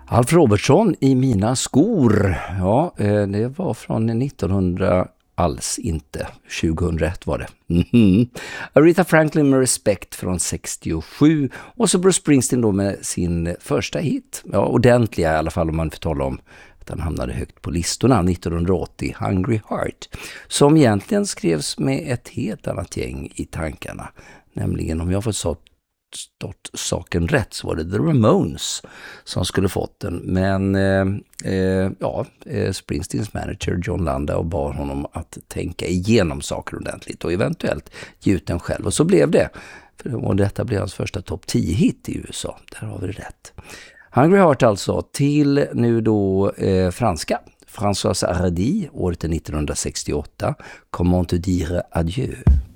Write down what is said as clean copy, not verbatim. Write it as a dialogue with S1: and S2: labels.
S1: Alf Robertson i mina skor. Ja, det var från 1900 alls inte. 2001 var det. Aretha Franklin med Respect från 67. Och så Bruce Springsteen då med sin första hit. Ja, ordentliga i alla fall om man får tala om att han hamnade högt på listorna 1980. Hungry Heart. Som egentligen skrevs med ett helt annat gäng i tankarna. Nämligen om jag får stått saken rätt så var det The Ramones som skulle fått den. Men Springsteens manager John Landau bad honom att tänka igenom saker ordentligt och eventuellt ge ut den själv. Och så blev det. Och detta blev hans första topp 10-hit i USA. Där har vi det rätt. Hungry Heart alltså till nu då franska. François Hardy, året 1968. Comment te dire adieu?